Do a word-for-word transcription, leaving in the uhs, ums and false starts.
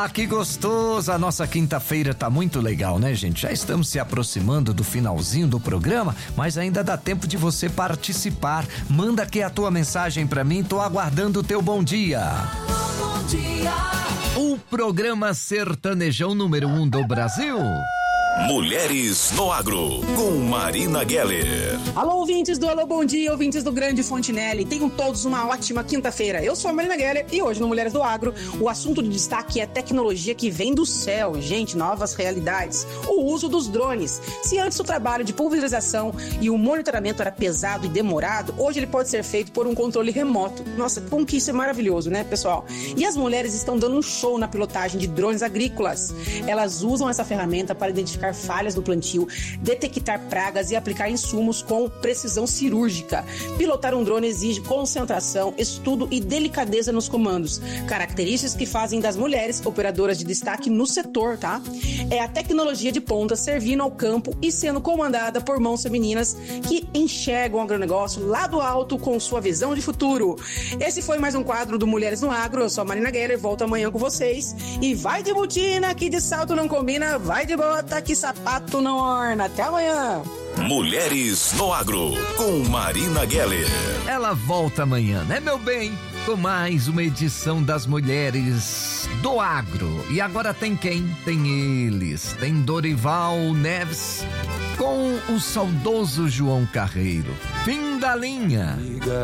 Ah, que gostoso! A nossa quinta-feira tá muito legal, né, gente? Já estamos se aproximando do finalzinho do programa, mas ainda dá tempo de você participar. Manda aqui a tua mensagem pra mim, tô aguardando o teu bom dia. Bom dia. O programa sertanejão número um do Brasil. Mulheres no Agro, com Marina Geller. Alô, ouvintes do Alô Bom Dia, ouvintes do Grande Fontinelli. Tenham todos uma ótima quinta-feira. Eu sou a Marina Geller e hoje no Mulheres do Agro, o assunto de destaque é tecnologia que vem do céu. Gente, novas realidades. O uso dos drones. Se antes o trabalho de pulverização e o monitoramento era pesado e demorado, hoje ele pode ser feito por um controle remoto. Nossa, como que isso é maravilhoso, né, pessoal? E as mulheres estão dando um show na pilotagem de drones agrícolas. Elas usam essa ferramenta para identificar falhas do plantio, detectar pragas e aplicar insumos com precisão cirúrgica. Pilotar um drone exige concentração, estudo e delicadeza nos comandos, características que fazem das mulheres operadoras de destaque no setor, tá? É a tecnologia de ponta servindo ao campo e sendo comandada por mãos femininas que enxergam o agronegócio lá do alto com sua visão de futuro. Esse foi mais um quadro do Mulheres no Agro. Eu sou a Marina Geller, volto amanhã com vocês. E vai de botina, que de salto não combina, vai de bota, que sapato não orna. Até amanhã. Mulheres no Agro, com Marina Geller. Ela volta amanhã, né, meu bem? Com mais uma edição das Mulheres do Agro. E agora tem quem? Tem eles. Tem Dorival Neves com o saudoso João Carreiro. Fim da linha.